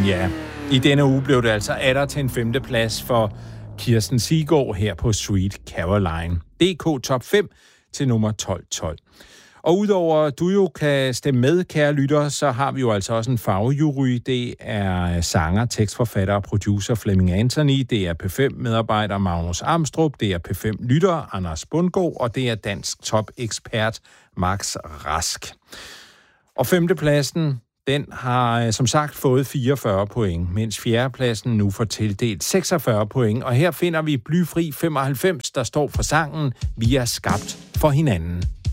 Men ja, i denne uge blev det altså atter til en 5. plads for Kirsten Siggaard her på Sweet Caroline. DK Top 5 til nummer 1212. Og udover at du jo kan stemme med, kære lytter, så har vi jo altså også en farvejury. Det er sanger, tekstforfatter og producer Flemming Anthony. Det er P5-medarbejder Magnus Amstrup. Det er P5-lytter Anders Bundgaard. Og det er dansk top-ekspert Max Rask. Og 5. pladsen, den har som sagt fået 44 point, mens 4. pladsen nu får tildelt 46 point. Og her finder vi Blyfri 95, der står for sangen Vi er skabt for hinanden.